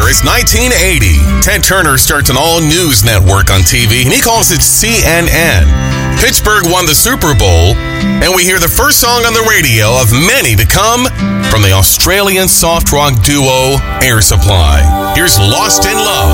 It's 1980. Ted Turner starts an all-news network on TV, and he calls it CNN. Pittsburgh won the Super Bowl, and we hear the first song on the radio of many to come from the Australian soft rock duo Air Supply. Here's Lost in Love.